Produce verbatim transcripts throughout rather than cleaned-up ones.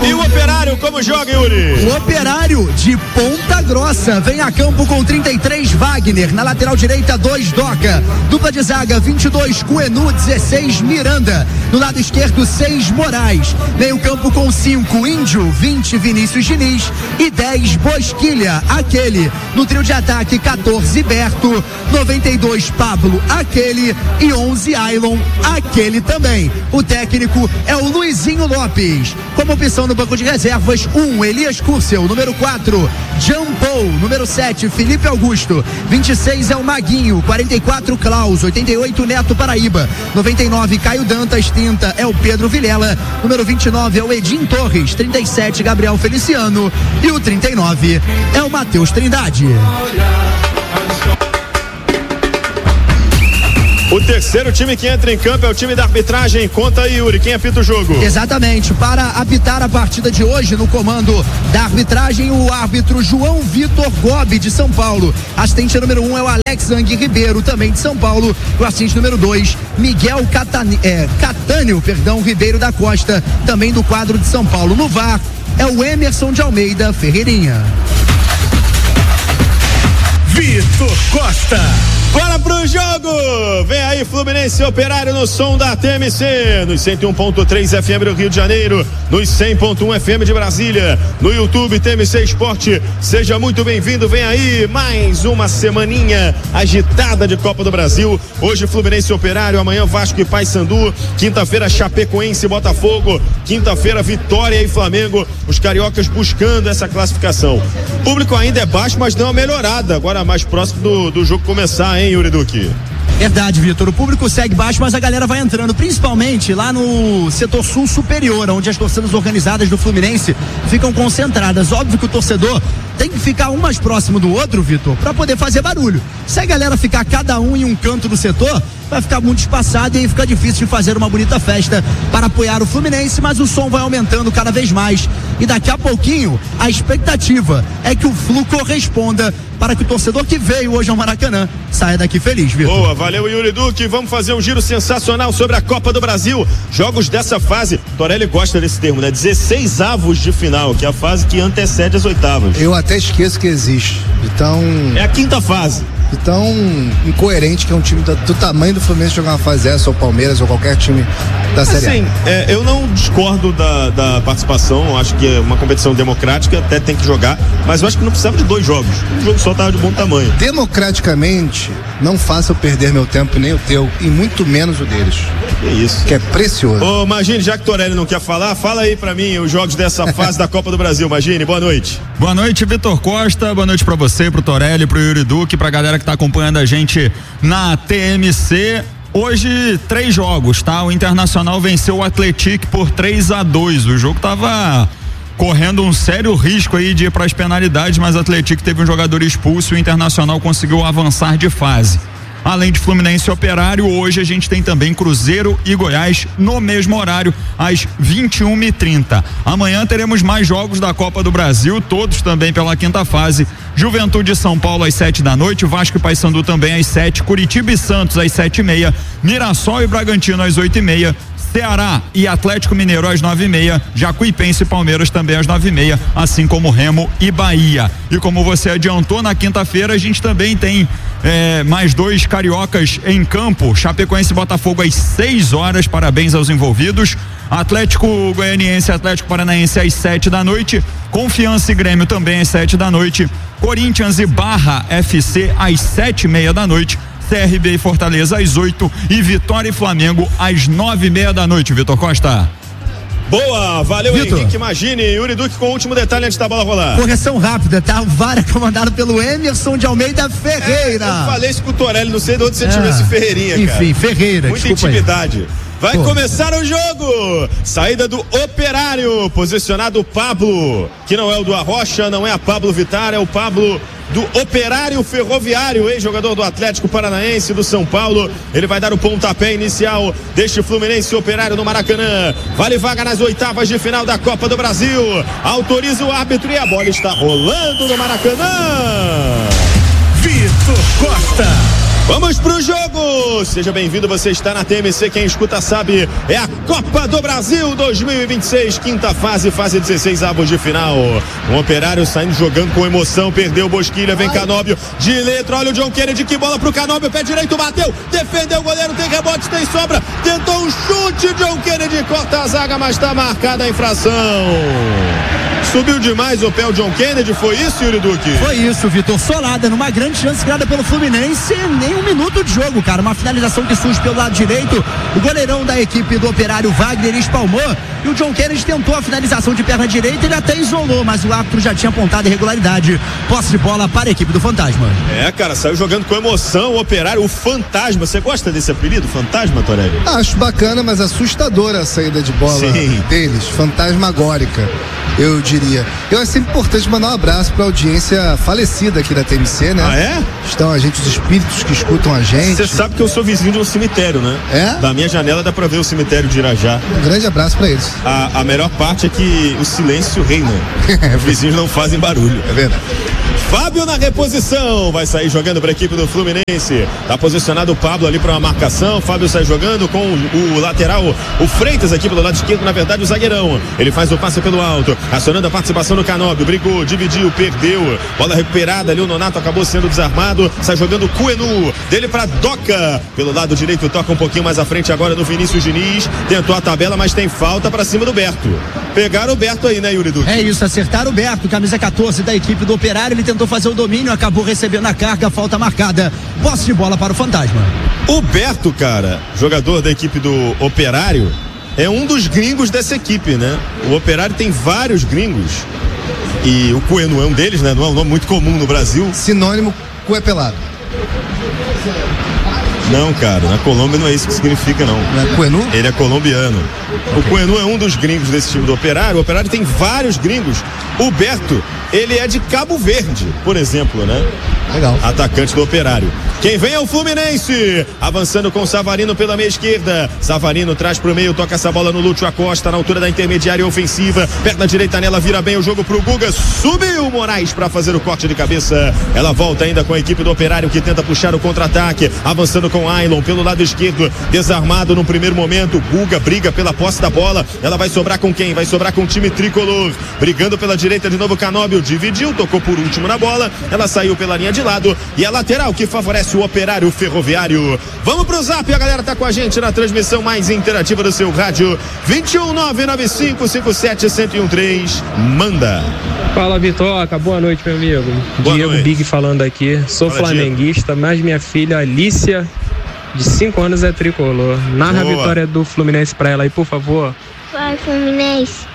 E o Operário como joga, Yuri? O Operário de Ponta Grossa vem a campo com trinta e três Wagner, na lateral direita dois Doca, dupla de zaga vinte e dois Coenu, dezesseis Miranda, no lado esquerdo seis Moraes, meio campo com cinco Índio, vinte Vinícius Diniz e dez Bosquilha, aquele, no trio de ataque quatorze Berto, noventa e dois Pablo, aquele e onze Ailon, aquele também. O técnico é o Luizinho Lopes. Como opção no banco de reservas, um Elias Curcel, número quatro Jean Paul, número sete Felipe Augusto, vinte e seis é o Maguinho, quarenta e quatro Klaus, oitenta e oito Neto Paraíba, noventa e nove Caio Dantas, trinta é o Pedro Vilela, número vinte e nove é o Edim Torres, trinta e sete Gabriel Feliciano e o trinta e nove é o Matheus Trindade. O terceiro time que entra em campo é o time da arbitragem. Conta aí, Yuri, quem apita o jogo? Exatamente, para apitar a partida de hoje no comando da arbitragem, o árbitro João Vitor Gobi, de São Paulo. Assistente número um é o Alex Ang Ribeiro, também de São Paulo. O assistente número dois, Miguel Catani, é, Catânio, perdão, Ribeiro da Costa, também do quadro de São Paulo. No V A R é o Emerson de Almeida Ferreirinha. Vitor Costa. Bora pro jogo! Vem aí Fluminense e Operário no som da T M C, nos cento e um ponto três F M do Rio de Janeiro, nos cem ponto um F M de Brasília, no YouTube T M C Esporte. Seja muito bem-vindo, vem aí mais uma semaninha agitada de Copa do Brasil. Hoje Fluminense e Operário, amanhã Vasco e Paysandu, quinta-feira Chapecoense e Botafogo, quinta-feira Vitória e Flamengo, os cariocas buscando essa classificação. O público ainda é baixo, mas deu uma melhorada, agora mais próximo do, do jogo começar, hein, Yuri Duque? Verdade, Vitor, o público segue baixo, mas a galera vai entrando, principalmente lá no setor sul superior, onde as torcidas organizadas do Fluminense ficam concentradas. Óbvio que o torcedor tem que ficar um mais próximo do outro, Vitor, para poder fazer barulho. Se a galera ficar cada um em um canto do setor, vai ficar muito espaçado e aí fica difícil de fazer uma bonita festa para apoiar o Fluminense, mas o som vai aumentando cada vez mais e daqui a pouquinho a expectativa é que o Flu corresponda para que o torcedor que veio hoje ao Maracanã saia daqui feliz, Vitor. Boa, valeu Yuri Duque, vamos fazer um giro sensacional sobre a Copa do Brasil, jogos dessa fase, Torelli gosta desse termo, né? dezesseis avos de final, que é a fase que antecede as oitavas. Eu até esqueço que existe, então... É a quinta fase. Tão incoerente que é um time do, do tamanho do Fluminense jogar uma fase essa, ou Palmeiras, ou qualquer time da Série A. Assim, é, eu não discordo da, da participação, acho que é uma competição democrática, até tem que jogar, mas eu acho que não precisava de dois jogos, um jogo só estava de bom tamanho. Democraticamente, não faça eu perder meu tempo, nem o teu, e muito menos o deles. Que isso. Que é precioso. Ô, Magine, já que o Torelli não quer falar, fala aí pra mim os jogos dessa fase da Copa do Brasil. Magine, boa noite. Boa noite, Vitor Costa, boa noite pra você, pro Torelli, pro Yuri Duque, pra galera que tá acompanhando a gente na T M C. Hoje, três jogos, tá? O Internacional venceu o Atlético por três a dois. O jogo tava correndo um sério risco aí de ir para as penalidades, mas o Atlético teve um jogador expulso e o Internacional conseguiu avançar de fase. Além de Fluminense e Operário, hoje a gente tem também Cruzeiro e Goiás no mesmo horário, às vinte e uma e trinta. Amanhã teremos mais jogos da Copa do Brasil, todos também pela quinta fase. Juventude e São Paulo às sete da noite, Vasco e Paysandu também às sete, Curitiba e Santos às sete e meia, Mirassol e Bragantino às oito e meia, Ceará e Atlético Mineiro às nove e meia, Jacuipense e Palmeiras também às nove e meia, assim como Remo e Bahia. E como você adiantou, na quinta-feira a gente também tem é, mais dois cariocas em campo, Chapecoense e Botafogo às seis horas, parabéns aos envolvidos. Atlético Goianiense e Atlético Paranaense às sete da noite, Confiança e Grêmio também às sete da noite, Corinthians e Barra F C às sete e meia da noite, C R B e Fortaleza às oito e Vitória e Flamengo às nove e meia da noite. Vitor Costa. Boa, valeu Vitor. Henrique, imagine, Yuri Duque com o último detalhe antes da bola rolar. Correção rápida, tá? O V A R é comandado pelo Emerson de Almeida Ferreira. É, eu falei isso com o Torelli, não sei de onde você tirou Ah, esse Ferreirinha, enfim, cara. Enfim, Ferreira, muita desculpa intimidade. Aí. Vai Pô. começar o jogo. Saída do Operário, posicionado o Pablo, que não é o do Arrocha, não é a Pablo Vittar, é o Pablo do Operário Ferroviário, ex-jogador do Atlético Paranaense, do São Paulo. Ele vai dar o pontapé inicial deste Fluminense Operário no Maracanã. Vale vaga nas oitavas de final da Copa do Brasil. Autoriza o árbitro e a bola está rolando no Maracanã. Vitor Costa. Vamos pro jogo! Seja bem-vindo, você está na T M C, quem escuta sabe, é a Copa do Brasil dois mil e vinte e seis, quinta fase, fase dezesseis avos de final. Um Operário saindo jogando com emoção, perdeu o Bosquilha, vem Canóbio, de letra, olha o John Kennedy, que bola pro Canóbio, pé direito, bateu, defendeu o goleiro, tem rebote, tem sobra, tentou um chute, John Kennedy corta a zaga, mas tá marcada a infração. Subiu demais o pé o John Kennedy, foi isso, Yuri Duque? Foi isso, Vitor. Solada, numa grande chance criada pelo Fluminense, nem um minuto de jogo, cara. Uma finalização que surge pelo lado direito. O goleirão da equipe do Operário, Wagner, espalmou. E o John Kennedy tentou a finalização de perna direita, ele até isolou, mas o árbitro já tinha apontado irregularidade. Posse de bola para a equipe do Fantasma. É, cara, saiu jogando com emoção o Operário, o Fantasma. Você gosta desse apelido, Fantasma, Torelli? Acho bacana, mas assustadora a saída de bola Sim. deles. Fantasmagórica, eu diria. Eu acho sempre importante mandar um abraço para a audiência falecida aqui da T M C, né? Ah, é? Estão a gente, os espíritos que escutam a gente. Você sabe que eu sou vizinho de um cemitério, né? É? Da minha janela dá pra ver o cemitério de Irajá. Um grande abraço para eles. A, a melhor parte é que o silêncio reina. Os vizinhos não fazem barulho. É verdade. Fábio na reposição, vai sair jogando para a equipe do Fluminense. Tá posicionado o Pablo ali para uma marcação. Fábio sai jogando com o, o lateral, o Freitas aqui pelo lado esquerdo, na verdade o zagueirão. Ele faz o passe pelo alto, acionando a participação do Canóbio. Brigou, dividiu, perdeu. Bola recuperada ali, o Nonato acabou sendo desarmado. Sai jogando o Cuenu, dele para Doca. Pelo lado direito, toca um pouquinho mais à frente agora no Vinícius Diniz. Tentou a tabela, mas tem falta para cima do Berto. Pegaram o Berto aí, né, Yuri Duque? É isso, acertaram o Berto, camisa catorze da equipe do Operário. Ele tentou fazer o domínio, acabou recebendo a carga, falta marcada. Posse de bola para o Fantasma. O Berto, cara, jogador da equipe do Operário, é um dos gringos dessa equipe, né? O Operário tem vários gringos e o Cuenu é um deles, né? Não é um nome muito comum no Brasil. Sinônimo cu é pelado. Não, cara, na Colômbia não é isso que significa, não. Não é Cuenu? Ele é colombiano. O Cuenu é um dos gringos desse time do Operário. O Operário tem vários gringos. O Berto, ele é de Cabo Verde, por exemplo, né? Legal. Atacante do Operário. Quem vem é o Fluminense, avançando com o Savarino pela meia esquerda. Savarino traz pro meio, toca essa bola no Lúcio Acosta, na altura da intermediária ofensiva. Perna direita nela, vira bem o jogo pro Guga. Subiu o Moraes para fazer o corte de cabeça. Ela volta ainda com a equipe do Operário, que tenta puxar o contra-ataque, avançando com Ailon pelo lado esquerdo, desarmado no primeiro momento. Guga briga pela posse da bola. Ela vai sobrar com quem? Vai sobrar com o time tricolor. Brigando pela direita de novo, Canóbio dividiu, tocou por último na bola. Ela saiu pela linha de lado e a lateral que favorece o Operário Ferroviário. Vamos pro zap, a galera tá com a gente na transmissão mais interativa do seu rádio. vinte e um nove nove cinco cinco sete zero zero um três. Manda. Fala, Vitoca, boa noite, meu amigo. Boa Diego noite. Big falando aqui. Sou Fala, flamenguista, mas minha filha Alicia, de cinco anos, é tricolor. Narra Boa. a vitória do Fluminense pra ela aí, por favor. Vai, Fluminense.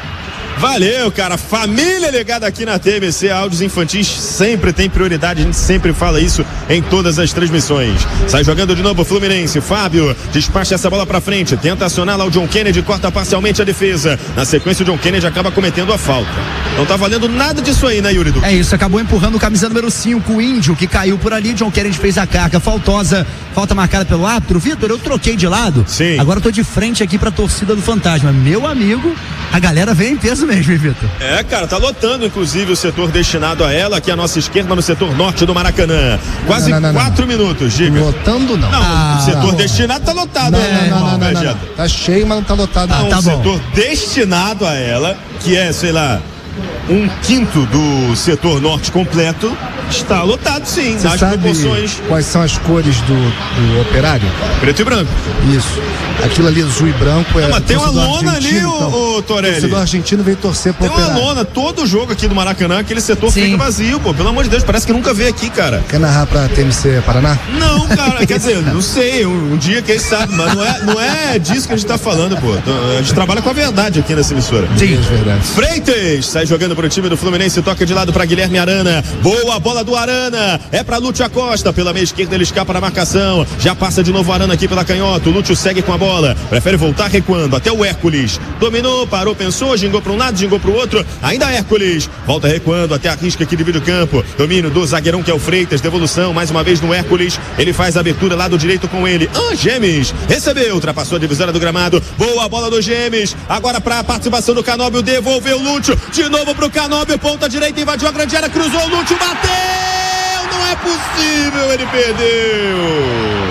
Valeu, cara. Família ligada aqui na T M C. Áudios infantis sempre tem prioridade. A gente sempre fala isso em todas as transmissões. Sai jogando de novo o Fluminense. Fábio despacha essa bola pra frente. Tenta acionar lá o John Kennedy. Corta parcialmente a defesa. Na sequência, o John Kennedy acaba cometendo a falta. Não tá valendo nada disso aí, né, Yuri Duque? É isso, acabou empurrando o camisa número cinco, o Índio, que caiu por ali. John Kennedy fez a carga faltosa. Falta marcada pelo árbitro. Vitor, eu troquei de lado. Sim. Agora eu tô de frente aqui pra torcida do Fantasma. Meu amigo, a galera vem em peso mesmo, hein, Vitor? É, cara, tá lotando inclusive o setor destinado a ela, aqui à nossa esquerda, no setor norte do Maracanã. Quase Não, não, não, quatro não. minutos, diga. Lotando não. Não, Ah, o setor não. destinado tá lotado, Não, né, não, irmão, não, não, não, não. Vegeta? Tá cheio, mas não tá lotado. Ah, não. Um tá bom. setor destinado a ela, que é, sei lá, um quinto do setor norte completo, está lotado sim, Você nas sabe proporções quais são as cores do, do Operário? preto e branco. Isso. Aquilo ali azul e branco é. Não, mas tem uma torcedor lona ali, argentino, ô, então. ô O Torelli. torcedor argentino veio torcer pro Tem uma Operário. lona, todo jogo aqui do Maracanã, aquele setor Sim. fica vazio, pô. Pelo amor de Deus, parece que nunca veio aqui, cara. Quer narrar pra T M C Paraná? Não, cara, quer dizer, não sei, um, um dia quem sabe, mas não é, não é disso que a gente tá falando, pô. A gente trabalha com a verdade aqui nessa emissora. Sim. É verdade. Freitas sai jogando pro time do Fluminense, toca de lado para Guilherme Arana. Boa bola do Arana, é para Lúcio Acosta, pela meia esquerda ele escapa na marcação. Já passa de novo o Arana aqui pela canhota. O Lúcio segue com a bola, prefere voltar recuando até o Hércules. Dominou, parou, pensou, gingou para um lado, gingou para o outro. Ainda Hércules, volta recuando até a risca que divide o campo. Domínio do zagueirão que é o Freitas, devolução mais uma vez no Hércules. Ele faz a abertura lado direito com ele. Ah, Gemes recebeu, ultrapassou a divisória do gramado. Boa bola do Gemes. Agora para a participação do Canóbio, devolveu o Lúcio. De novo pro Canóbio, ponta direita, invadiu a grande área, cruzou o Lúcio, bateu! No Não é possível, ele perdeu.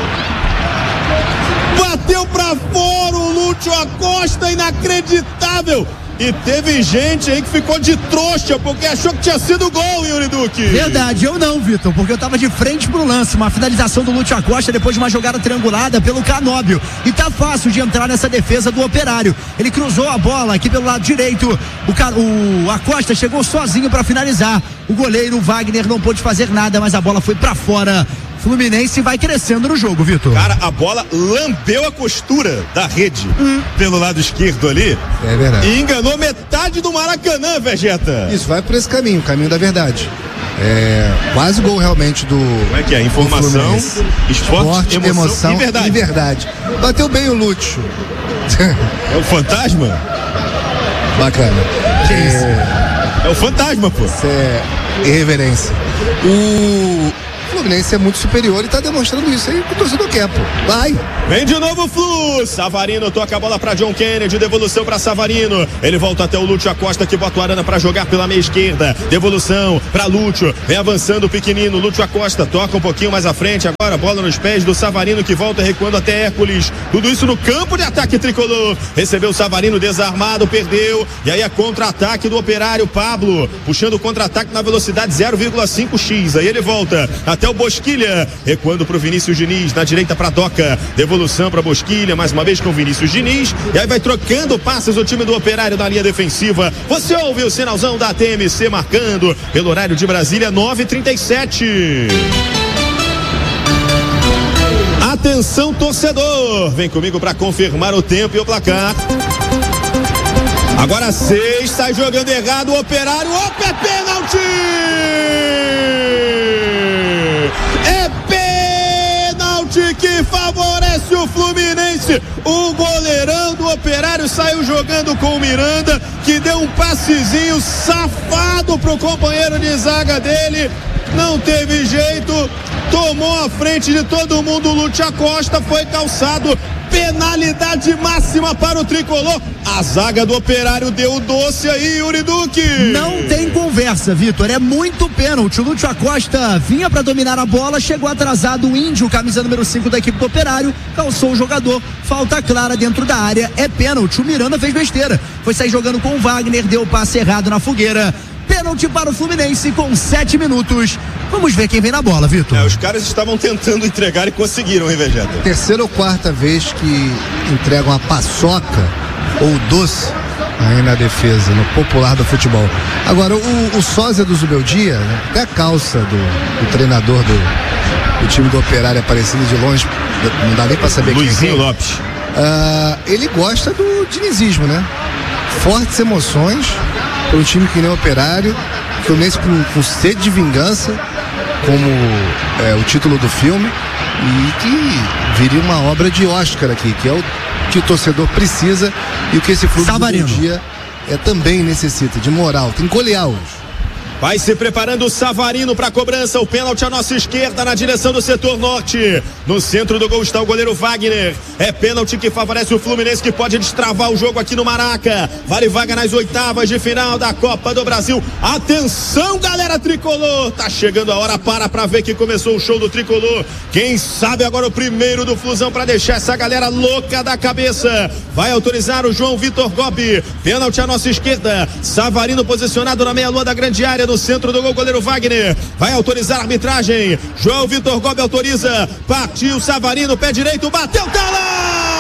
Bateu pra fora o Lúcio Acosta, inacreditável. E teve gente aí que ficou de trouxa porque achou que tinha sido gol, Yuri Duque. Verdade, eu não, Vitor, porque eu tava de frente pro lance, uma finalização do Lúcio Acosta depois de uma jogada triangulada pelo Canóbio, e tá fácil de entrar nessa defesa do Operário. Ele cruzou a bola aqui pelo lado direito, o, Car... o Acosta chegou sozinho para finalizar, o goleiro Wagner não pôde fazer nada, mas a bola foi para fora. Fluminense vai crescendo no jogo, Vitor. Cara, a bola lambeu a costura da rede hum. pelo lado esquerdo ali. É verdade. E enganou metade do Maracanã, Vegeta. Isso, vai por esse caminho, o caminho da verdade. É quase gol realmente do. Como é que é? Informação, esporte, esporte emoção, emoção e verdade. e verdade. Bateu bem o Lúcio. É o fantasma? Bacana. É, é o fantasma, pô. Isso é irreverência. O Fluminense é muito superior e tá demonstrando isso aí que o torcedor quer, pô. Vai. Vem de novo o Flu. Savarino toca a bola pra John Kennedy. Devolução pra Savarino. Ele volta até o Lúcio Acosta que bota o Arana pra jogar pela meia esquerda. Devolução pra Lúcio. Vem avançando o pequenino. Lúcio Acosta toca um pouquinho mais à frente. Agora bola nos pés do Savarino que volta recuando até Hércules. Tudo isso no campo de ataque tricolor. Recebeu o Savarino desarmado, perdeu. E aí é contra-ataque do Operário. Pablo puxando o contra-ataque na velocidade zero vírgula cinco x. Aí ele volta até o Bosquilha. Recuando pro Vinícius Diniz. Na direita pra Doca. Devolução Devolução para Bosquilha, mais uma vez com Vinícius Diniz, e aí vai trocando passes o time do Operário na linha defensiva. Você ouve o sinalzão da T M C marcando pelo horário de Brasília, nove e trinta e sete. Atenção, torcedor, vem comigo para confirmar o tempo e o placar. Agora seis, sai jogando errado o Operário. Opa, é pênalti! É pênalti que favorece o Fluminense. O goleirão do Operário saiu jogando com o Miranda, que deu um passezinho safado pro companheiro de zaga dele. Não teve jeito, tomou a frente de todo mundo. O Lúcio Acosta foi calçado. Penalidade máxima para o tricolor. A zaga do Operário deu o doce aí, Yuri Duque. Não tem conversa, Vitor, é muito pênalti. O Lúcio Acosta vinha para dominar a bola, chegou atrasado. O Índio, camisa número cinco da equipe do Operário, calçou o jogador. Falta clara dentro da área, é pênalti. O Miranda fez besteira, foi sair jogando com o Wagner, deu o passe errado na fogueira. Pênalti para o Fluminense com sete minutos. Vamos ver quem vem na bola, Vitor. É, os caras estavam tentando entregar e conseguiram, hein, Vegeta? Terceira ou quarta vez que entregam a paçoca ou doce aí na defesa, no popular do futebol. Agora, o, o sósia do Zubeldia, né, até a calça do, do treinador do, do time do Operário é parecida de longe, não dá nem pra saber quem é. Luizinho Lopes. Uh, ele gosta do dinizismo, né? Fortes emoções para um time que nem o Operário, Fluminense com, com sede de vingança, como é, o título do filme, e que viria uma obra de Oscar aqui, que é o que o torcedor precisa e o que esse clube do dia é, também necessita, de moral, tem que golear hoje. Vai se preparando o Savarino para a cobrança, o pênalti à nossa esquerda na direção do setor norte. No centro do gol está o goleiro Wagner. É pênalti que favorece o Fluminense, que pode destravar o jogo aqui no Maraca. Vale vaga nas oitavas de final da Copa do Brasil. Atenção, galera tricolor, tá chegando a hora, para para ver que começou o show do tricolor. Quem sabe agora o primeiro do Flusão para deixar essa galera louca da cabeça. Vai autorizar o João Vitor Gobi. Pênalti à nossa esquerda. Savarino posicionado na meia-lua da grande área. No centro do gol, goleiro Wagner vai autorizar a arbitragem. João Vitor Gobi autoriza. Partiu Savarino, pé direito, bateu, tá lá!